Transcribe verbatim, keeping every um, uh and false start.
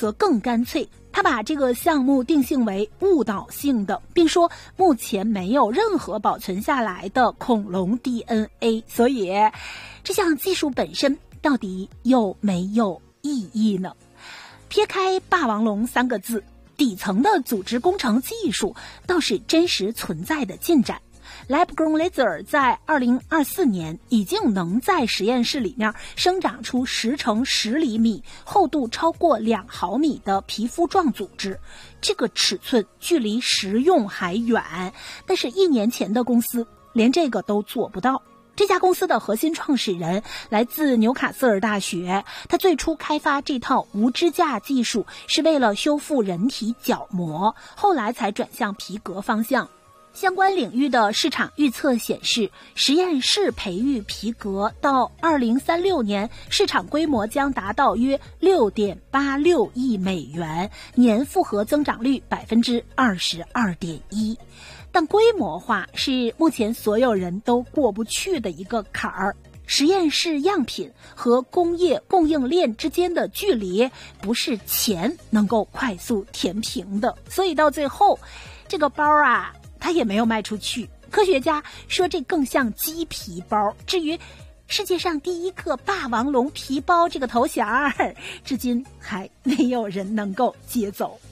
则更干脆，他把这个项目定性为误导性的，并说目前没有任何保存下来的恐龙 D N A， 所以这项技术本身到底有没有意义呢？撇开霸王龙三个字，底层的组织工程技术倒是真实存在的进展。Lab-grown lizard 在二零二四年已经能在实验室里面生长出十乘十厘米、厚度超过两毫米的皮肤状组织，这个尺寸距离实用还远，但是一年前的公司连这个都做不到。这家公司的核心创始人来自纽卡斯尔大学，他最初开发这套无支架技术是为了修复人体角膜，后来才转向皮革方向。相关领域的市场预测显示，实验室培育皮革到二零三六年市场规模将达到约 六点八六亿美元，年复合增长率 百分之二十二点一。但规模化是目前所有人都过不去的一个坎儿。实验室样品和工业供应链之间的距离不是钱能够快速填平的，所以到最后这个包啊它也没有卖出去。科学家说这更像鸡皮包。至于世界上第一个霸王龙皮包这个头衔儿，至今还没有人能够接走。